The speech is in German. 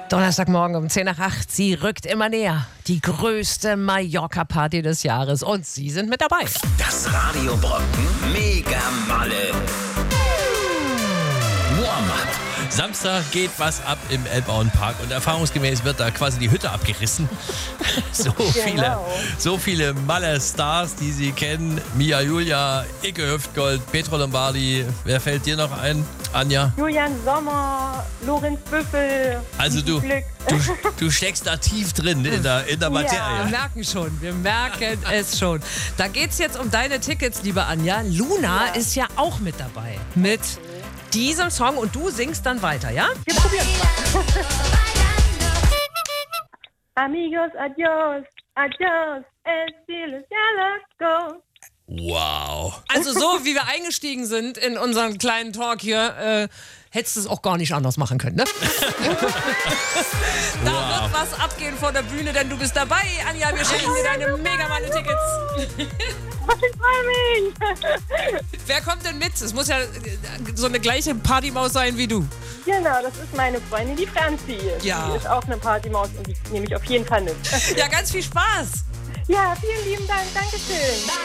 Donnerstagmorgen um 10 nach 8. Sie rückt immer näher. Die größte Mallorca-Party des Jahres. Und Sie sind mit dabei. Das Radio Brocken Mega Malle Warm-up. Samstag geht was ab im Elbauenpark und erfahrungsgemäß wird da quasi die Hütte abgerissen. So viele Malle-Stars, die Sie kennen. Mia Julia, Icke Hüftgold, Petro Lombardi. Wer fällt dir noch ein? Anja? Julian Sommer, Lorenz Büffel. Also du steckst da tief drin in der Materie. Wir merken es schon. Da geht's jetzt um deine Tickets, liebe Anja. Luna ist ja auch mit dabei. Mit diesem Song und du singst dann weiter, ja? Wir probieren es mal. Amigos, adios, adios, el cielo ya loco. Wow. Also so, wie wir eingestiegen sind in unseren kleinen Talk hier, hättest du es auch gar nicht anders machen können, ne? Da wird was abgehen vor der Bühne, denn du bist dabei, Anja. Wir schenken dir deine Mega-Malle-Tickets. Ich freue mich. Wer kommt denn mit? Es muss ja so eine gleiche Partymaus sein wie du. Genau, das ist meine Freundin, die Franzi. Ja. Die ist auch eine Partymaus und die nehme ich auf jeden Fall mit. Ja, ganz viel Spaß. Ja, vielen lieben Dank. Dankeschön.